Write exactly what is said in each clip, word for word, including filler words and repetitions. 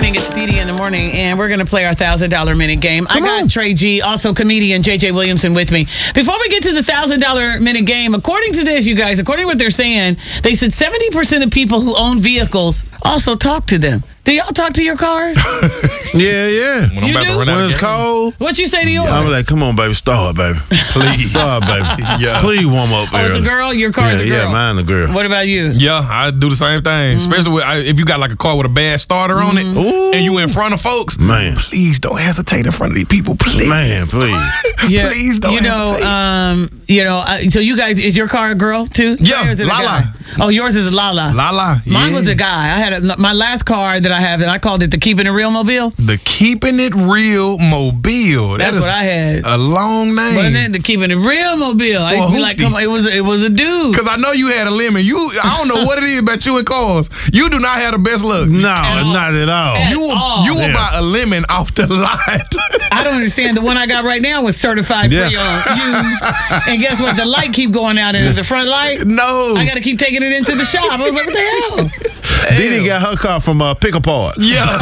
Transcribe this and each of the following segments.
morning. It's Dee in the morning, and we're going to play our one thousand dollars minute game. Come I got on. Trey G, also comedian J J Williamson with me. Before we get to the one thousand dollars minute game, according to this, you guys, according to what they're saying, they said seventy percent of people who own vehicles also talk to them. Do y'all talk to your cars? Yeah, yeah. When I'm You about do? to run out When of it's gas. cold, What you say to yours? I'm like, come on, baby, start, baby. Please. Start, baby. Yeah. Please warm up Oh, it's a early. girl? Your car's Yeah, a girl? yeah, mine a girl. What about you? Yeah, I do the same thing. Mm-hmm. Especially with, I, if you got like a car with a bad starter on it, Ooh. and you in front of folks. Man. Please don't hesitate in front of these people. Please, Man, please. Yeah, please don't you know, hesitate. um, you know. Uh, so you guys, is your car a girl too? Yeah, Or is it a Lala. guy? Oh, yours is a Lala. Lala. Mine yeah. was a guy. I had a, my last car that I have, and I called it the Keeping It Real Mobile. The Keeping It Real Mobile. That's That is what I had. A long name. Wasn't it the Keeping It Real Mobile? I For used to be a like, hoopty. come on, it was it was a dude. Because I know you had a lemon. You, I don't know what it is about you and cars. You do not have the best luck. No, all. not at all. At You will, all. you will Yeah. buy a lemon off the lot. I don't understand. The one I got right now was certified Yeah. pre-owned, used. And guess what? The light keep going out in the front light. No. I got to keep taking it into the shop. I was like, what the hell? Didi got her car from uh, Pick Apart. Yeah.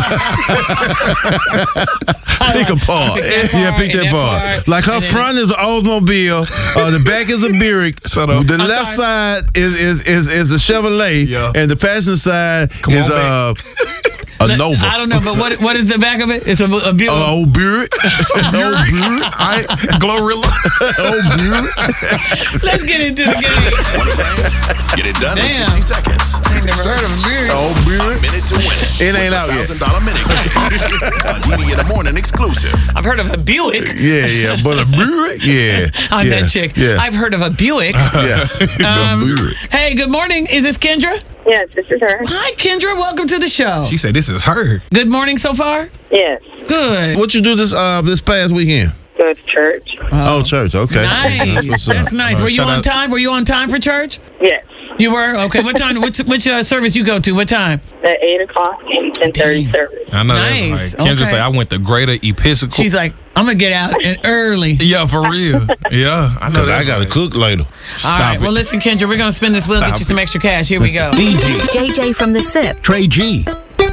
Pick Apart. Pick that Yeah, part pick and that that part. part, Like her and then front is an Oldsmobile, uh, the back is a Buick. Shut up. The I'm left sorry. side is is is, is a Chevrolet, Yeah. and the passenger side Come is on, uh, a Nova. I don't know, but what what is the back of it? It's a, a Buick. Uh, old Buick. old Buick. I, Glorilla. Old Buick. Let's get into the game. twenty grand. Get it done Damn. in sixty seconds. Never heard of a Buick. Old Buick. Minute to win it. It ain't out one yet. thousand dollars minute game. On Didi in the morning exclusive. I've heard of a Buick. Yeah, yeah, but a Buick, yeah. I'm yeah, that chick. Yeah, I've heard of a Buick. yeah. Um, the Buick. Hey, good morning. Is this Kendra? Yes, this is her. Hi, Kendra. Welcome to the show. She said this is her. Good morning so far? Yes, Good. What you do this uh this past weekend? go to church. Oh, church. Okay. Nice. That's what's up. That's nice. Uh, Were you shout on out- time? Were you on time for church? Yes, You were? Okay. What time? Which, which uh, service you go to? What time? at eight o'clock and ten thirty service. I know Nice. that's like Kendra Okay. say I went to Greater Episcopal. She's like, I'm going to get out and early. yeah, for real. Yeah, I know. Cause I that's gotta right. cook later. Stop All right. it. Well, listen, Kendra, we're going to spend this. We'll Stop get you it. some extra cash. Here we go. D J, J J from the S I P. Trey G,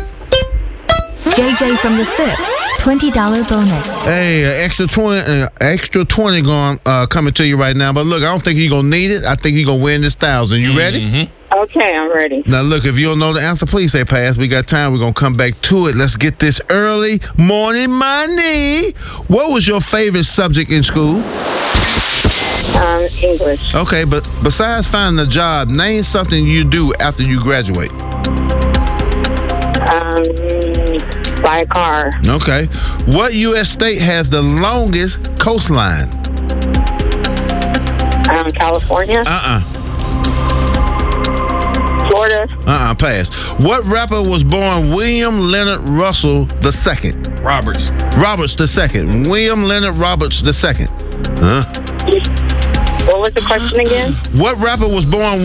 J J from the S I P. twenty dollars bonus. Hey, uh, extra twenty, uh, extra twenty going uh, coming to you right now. But look, I don't think you're gonna need it. I think you're gonna win this thousand. You ready? Okay, I'm ready. Now, look, if you don't know the answer, please say pass. We got time. We're gonna come back to it. Let's get this early morning money. What was your favorite subject in school? Um, English. Okay, but besides finding a job, name something you do after you graduate. Um, buy a car. Okay, what U S state has the longest coastline? Um, California. Uh-uh. Florida. Uh-uh, pass. What rapper was born William Leonard Russell the Second? Roberts. Roberts the Second. William Leonard Roberts the Second. Huh? What was the question again? What rapper was born